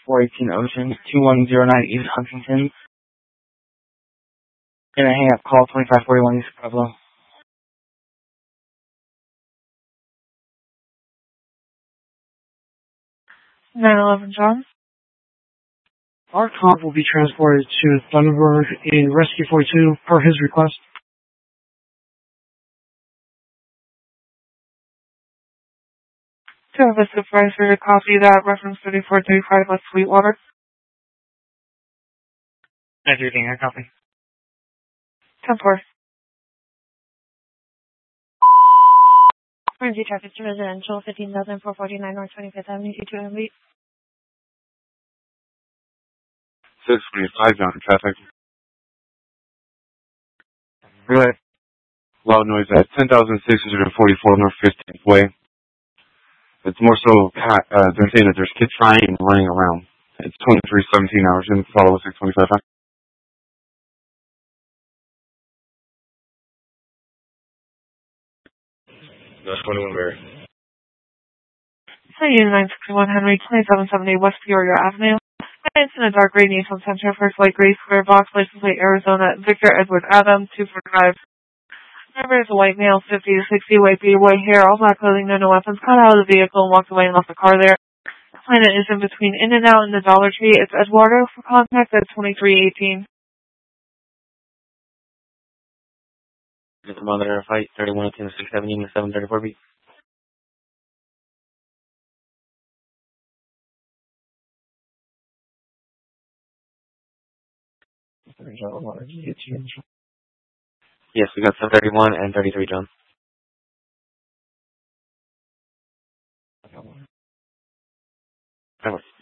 418 Ocean, 2109 East Huntington. And I hang up call 2541 East Pueblo. 911 John. Our cop will be transported to Thunderbird in Rescue 42 per his request. To have a supervisor copy that reference 3435 West Sweetwater. Everything I copy. 10-4. Emergency traffic to residential 15,449 North 25th Avenue, C2MB. 645 mountain traffic. Good. Loud noise at 10,644 North 15th Way. It's more so, they're saying that there's kids crying and running around. It's 2317 hours in, follow 625. That's 21 Barry. Unit 961 Henry, 2770 West Peoria Avenue. It's in a dark gray Nissan Sentra, first light gray square box, license plate Arizona, Victor Edward Adam, 245. Driver is a white male, 50 to 60, white beard, white hair, all black clothing, no weapons, got out of the vehicle and walked away and left the car there. Planet is in between In-N-Out and the Dollar Tree. It's Eduardo for contact at 2318. Come on there, fight 31 to 670 and 734 B. Yes, we got 731 and 33, John. Over.